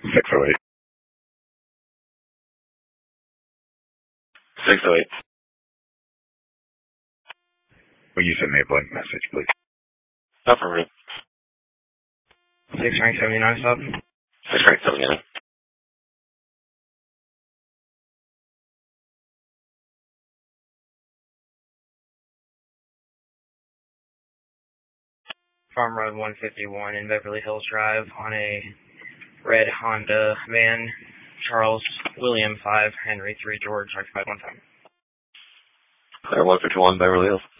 608. 608. Will you send me a blank message, please? Affirmative. 6 rank 79 stop. 6 rank 79. Farm Road 151 in Beverly Hills Drive on a red Honda van. Charles William 5 Henry 3 George occupied 1 time. Clear 151 Beverly Hills.